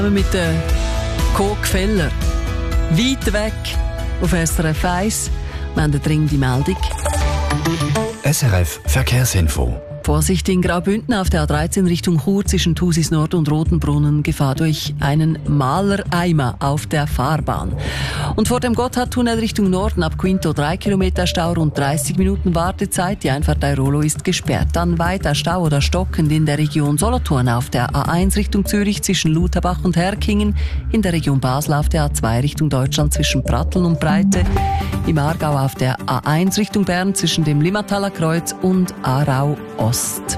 Mit den Co-Gefeller. Weit weg auf SRF 1. Wir haben eine dringende Meldung. SRF Verkehrsinfo. Vorsicht in Graubünden auf der A13 Richtung Chur zwischen Thusis Nord und Rotenbrunnen. Gefahr durch einen Malereimer auf der Fahrbahn. Und vor dem Gotthardtunnel Richtung Norden ab Quinto 3 Kilometer Stau, rund 30 Minuten Wartezeit. Die Einfahrt Airolo ist gesperrt. Dann weiter Stau oder stockend in der Region Solothurn auf der A1 Richtung Zürich zwischen Lutherbach und Herkingen. In der Region Basel auf der A2 Richtung Deutschland zwischen Pratteln und Breite. Im Aargau auf der A1 Richtung Bern zwischen dem Limmataler Kreuz und Aarau Ost.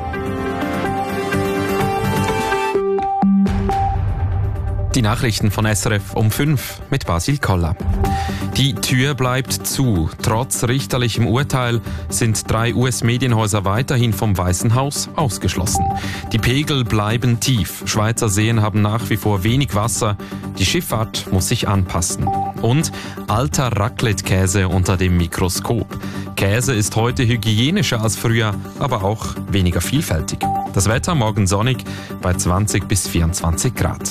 Die Nachrichten von SRF um 5 mit Basil Koller. Die Tür bleibt zu. Trotz richterlichem Urteil sind 3 US-Medienhäuser weiterhin vom Weißen Haus ausgeschlossen. Die Pegel bleiben tief. Schweizer Seen haben nach wie vor wenig Wasser. Die Schifffahrt muss sich anpassen. Und alter Raclette-Käse unter dem Mikroskop. Käse ist heute hygienischer als früher, aber auch weniger vielfältig. Das Wetter morgen sonnig bei 20 bis 24 Grad.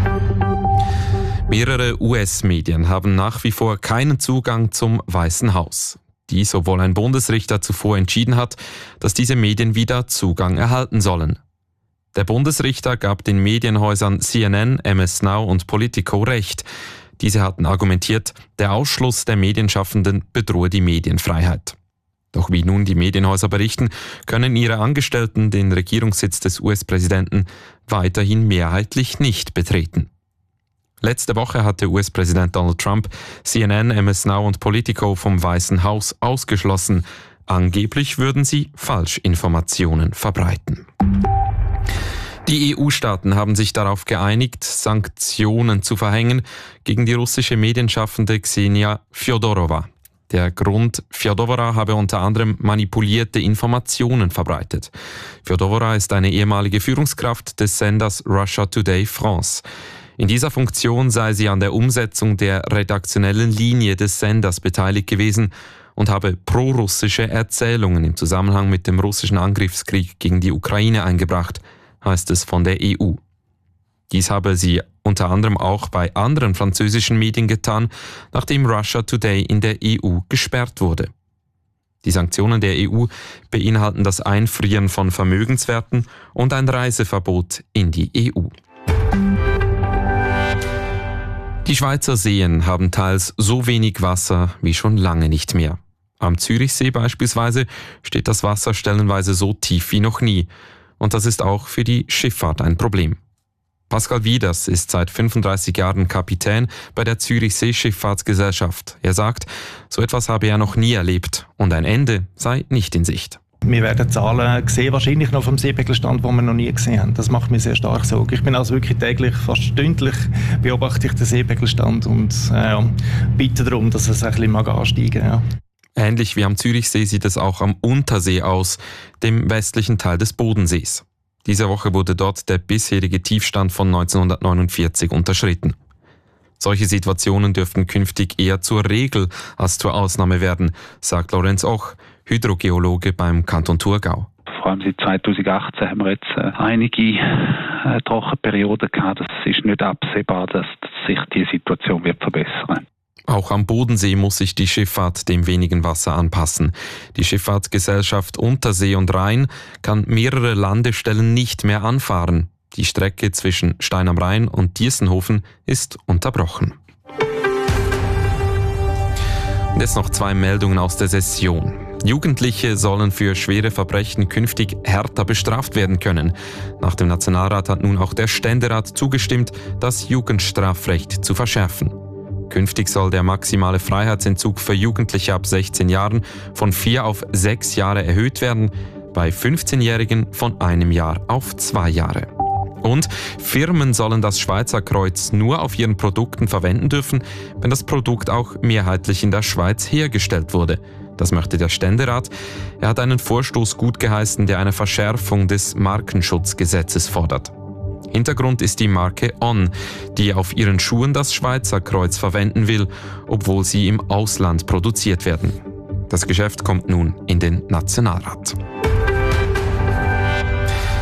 Mehrere US-Medien haben nach wie vor keinen Zugang zum Weißen Haus. Dies, obwohl ein Bundesrichter zuvor entschieden hat, dass diese Medien wieder Zugang erhalten sollen. Der Bundesrichter gab den Medienhäusern CNN, MS Now und Politico Recht. Diese hatten argumentiert, der Ausschluss der Medienschaffenden bedrohe die Medienfreiheit. Doch wie nun die Medienhäuser berichten, können ihre Angestellten den Regierungssitz des US-Präsidenten weiterhin mehrheitlich nicht betreten. Letzte Woche hatte US-Präsident Donald Trump CNN, MS Now und Politico vom Weißen Haus ausgeschlossen. Angeblich würden sie Falschinformationen verbreiten. Die EU-Staaten haben sich darauf geeinigt, Sanktionen zu verhängen gegen die russische Medienschaffende Ksenia Fjodorova. Der Grund, Fjodorova habe unter anderem manipulierte Informationen verbreitet. Fjodorova ist eine ehemalige Führungskraft des Senders Russia Today France. In dieser Funktion sei sie an der Umsetzung der redaktionellen Linie des Senders beteiligt gewesen und habe prorussische Erzählungen im Zusammenhang mit dem russischen Angriffskrieg gegen die Ukraine eingebracht, heißt es von der EU. Dies habe sie unter anderem auch bei anderen französischen Medien getan, nachdem Russia Today in der EU gesperrt wurde. Die Sanktionen der EU beinhalten das Einfrieren von Vermögenswerten und ein Reiseverbot in die EU. Die Schweizer Seen haben teils so wenig Wasser wie schon lange nicht mehr. Am Zürichsee beispielsweise steht das Wasser stellenweise so tief wie noch nie. Und das ist auch für die Schifffahrt ein Problem. Pascal Wieders ist seit 35 Jahren Kapitän bei der Zürichsee Schifffahrtsgesellschaft. Er sagt, so etwas habe er noch nie erlebt und ein Ende sei nicht in Sicht. Wir werden Zahlen sehen, wahrscheinlich noch vom Seepegelstand, die wir noch nie gesehen haben. Das macht mir sehr stark Sorge. Ich bin also wirklich täglich, fast stündlich, beobachte ich den Seepegelstand und bitte darum, dass es ein bisschen ansteigen mag. Ja. Ähnlich wie am Zürichsee sieht es auch am Untersee aus, dem westlichen Teil des Bodensees. Diese Woche wurde dort der bisherige Tiefstand von 1949 unterschritten. Solche Situationen dürften künftig eher zur Regel als zur Ausnahme werden, sagt Lorenz Och, Hydrogeologe beim Kanton Thurgau. Vor allem seit 2018 haben wir jetzt einige Trockenperioden gehabt. Es ist nicht absehbar, dass sich die Situation wird verbessern. Auch am Bodensee muss sich die Schifffahrt dem wenigen Wasser anpassen. Die Schifffahrtsgesellschaft Untersee und Rhein kann mehrere Landestellen nicht mehr anfahren. Die Strecke zwischen Stein am Rhein und Diesenhofen ist unterbrochen. Und jetzt noch 2 Meldungen aus der Session. Jugendliche sollen für schwere Verbrechen künftig härter bestraft werden können. Nach dem Nationalrat hat nun auch der Ständerat zugestimmt, das Jugendstrafrecht zu verschärfen. Künftig soll der maximale Freiheitsentzug für Jugendliche ab 16 Jahren von 4 auf 6 Jahre erhöht werden, bei 15-Jährigen von 1 Jahr auf 2 Jahre. Und Firmen sollen das Schweizer Kreuz nur auf ihren Produkten verwenden dürfen, wenn das Produkt auch mehrheitlich in der Schweiz hergestellt wurde. Das möchte der Ständerat. Er hat einen Vorstoß gutgeheißen, der eine Verschärfung des Markenschutzgesetzes fordert. Hintergrund ist die Marke On, die auf ihren Schuhen das Schweizer Kreuz verwenden will, obwohl sie im Ausland produziert werden. Das Geschäft kommt nun in den Nationalrat.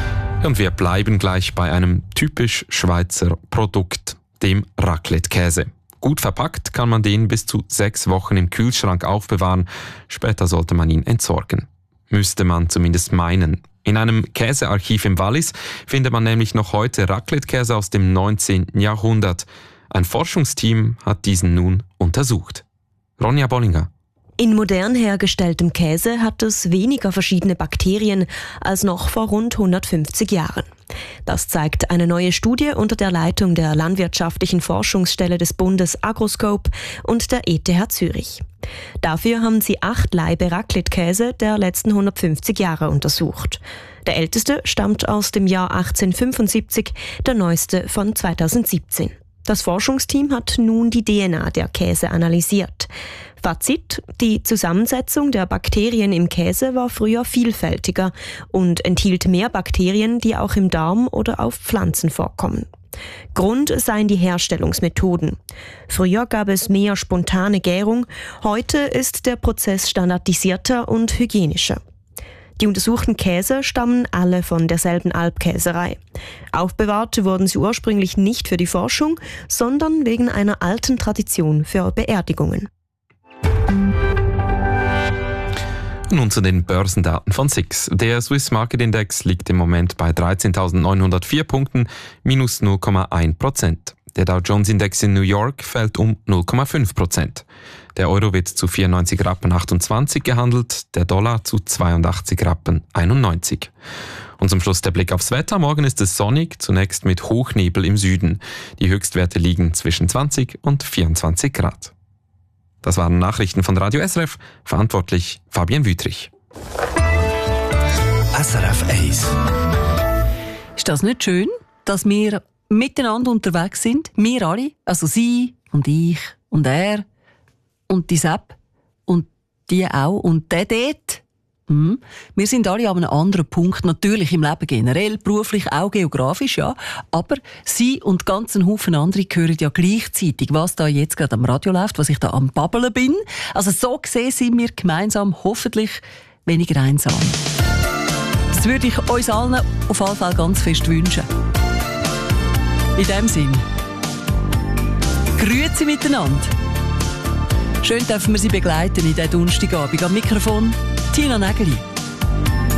Und wir bleiben gleich bei einem typisch Schweizer Produkt, dem Raclette-Käse. Gut verpackt kann man den bis zu 6 Wochen im Kühlschrank aufbewahren. Später sollte man ihn entsorgen. Müsste man zumindest meinen. In einem Käsearchiv im Wallis findet man nämlich noch heute Raclette-Käse aus dem 19. Jahrhundert. Ein Forschungsteam hat diesen nun untersucht. Ronja Bollinger. In modern hergestelltem Käse hat es weniger verschiedene Bakterien als noch vor rund 150 Jahren. Das zeigt eine neue Studie unter der Leitung der Landwirtschaftlichen Forschungsstelle des Bundes Agroscope und der ETH Zürich. Dafür haben sie 8 Laibe Raclette-Käse der letzten 150 Jahre untersucht. Der älteste stammt aus dem Jahr 1875, der neueste von 2017. Das Forschungsteam hat nun die DNA der Käse analysiert. Fazit: Die Zusammensetzung der Bakterien im Käse war früher vielfältiger und enthielt mehr Bakterien, die auch im Darm oder auf Pflanzen vorkommen. Grund seien die Herstellungsmethoden. Früher gab es mehr spontane Gärung, heute ist der Prozess standardisierter und hygienischer. Die untersuchten Käse stammen alle von derselben Alpkäserei. Aufbewahrt wurden sie ursprünglich nicht für die Forschung, sondern wegen einer alten Tradition für Beerdigungen. Nun zu den Börsendaten von SIX. Der Swiss Market Index liegt im Moment bei 13.904 Punkten, minus 0,1%. Der Dow Jones Index in New York fällt um 0,5%. Der Euro wird zu 94,28 Rappen gehandelt, der Dollar zu 82,91 Rappen. Und zum Schluss der Blick aufs Wetter. Morgen ist es sonnig, zunächst mit Hochnebel im Süden. Die Höchstwerte liegen zwischen 20 und 24 Grad. Das waren Nachrichten von Radio SRF, verantwortlich Fabian Wüthrich. SRF 1. Ist das nicht schön, dass wir miteinander unterwegs sind? Wir alle, also Sie und ich und er und die Sepp und die auch und der dort. Wir sind alle an einem anderen Punkt, natürlich im Leben generell, beruflich, auch geografisch, ja. Aber Sie und ganz ein Haufen andere hören ja gleichzeitig, was da jetzt gerade am Radio läuft, was ich da am Babbeln bin. Also so gesehen sind wir gemeinsam hoffentlich weniger einsam. Das würde ich uns allen auf jeden Fall ganz fest wünschen. In dem Sinn. Grüezi miteinander. Schön dürfen wir Sie begleiten in diesem Donnerstagabend. Am Mikrofon Tina Nägeli.